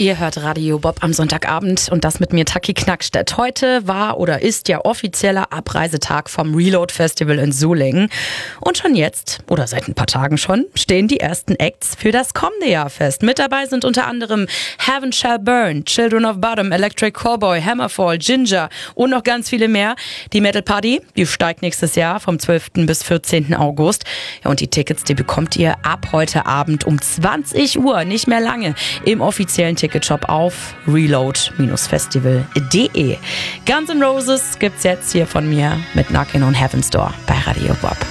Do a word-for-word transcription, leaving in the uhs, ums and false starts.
Ihr hört Radio Bob am Sonntagabend und das mit mir, Taki Knackstedt. Heute war oder ist ja offizieller Abreisetag vom Reload Festival in Solingen. Und schon jetzt, oder seit ein paar Tagen schon, stehen die ersten Acts für das kommende Jahr fest. Mit dabei sind unter anderem Heaven Shall Burn, Children of Bodom, Electric Callboy, Hammerfall, Ginger und noch ganz viele mehr. Die Metal Party, die steigt nächstes Jahr vom zwölften bis vierzehnten August. Ja, und die Tickets, die bekommt ihr ab heute Abend um zwanzig Uhr, nicht mehr lange, im offiziellen Ticketshop auf reload Festival punkt de. Guns N' Roses gibt's jetzt hier von mir mit Knockin' on Heaven's Door bei Radio Bob.